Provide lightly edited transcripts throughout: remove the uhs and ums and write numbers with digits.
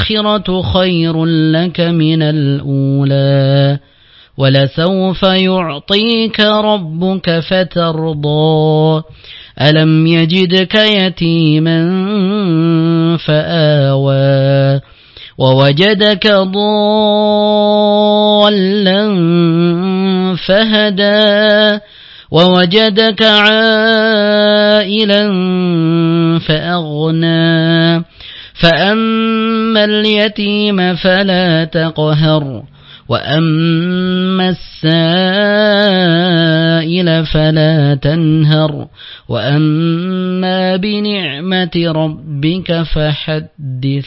الآخرة خير لك من الأولى ولسوف يعطيك ربك فترضى ألم يجدك يتيما فآوى ووجدك ضالا فهدى ووجدك عائلا فأغنى فأما اليتيم فلا تقهر وأما السائل فلا تنهر وأما بنعمة ربك فحدث.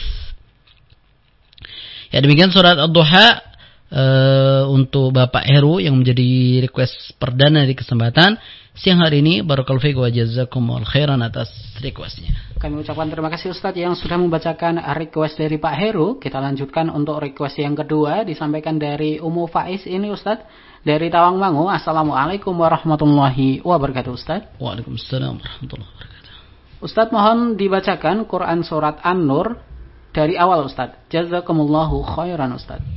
Ya, demikian surat Ad-Duha untuk Bapak Heru yang menjadi request perdana di kesempatan siang hari ini. Barakallahu fiik wa jazakumullahu khairan atas requestnya. Kami ucapkan terima kasih Ustadz yang sudah membacakan request dari Pak Heru. Kita lanjutkan untuk request yang kedua, disampaikan dari Umu Faiz ini Ustadz, dari Tawangmangu. Assalamualaikum warahmatullahi wabarakatuh Ustadz. Waalaikumsalam warahmatullahi wabarakatuh. Ustadz, mohon dibacakan Quran surat An-Nur dari awal Ustadz. Jazakumullahu khairan Ustadz.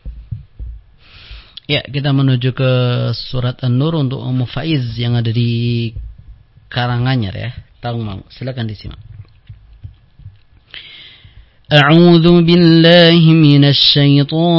Ya, kita menuju ke surat An-Nur untuk Umu Faiz yang ada di Karanganyar ya, Tawangmangu. Silakan disimak. A'udzu billahi minasy syaithanir